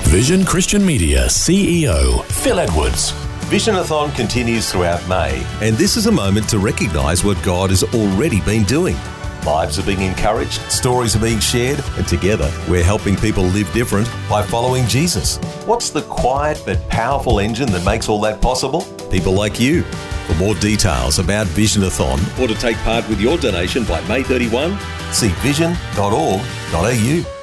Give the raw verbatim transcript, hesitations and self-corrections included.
Vision Christian Media C E O Phil Edwards. Visionathon continues throughout May. And this is a moment to recognise what God has already been doing. Lives are being encouraged, stories are being shared, And together, we're helping people live different. by following Jesus. What's the quiet but powerful engine that makes all that possible? People like you. For more details about Visionathon or to take part with your donation by May thirty-first, See vision dot org dot a u.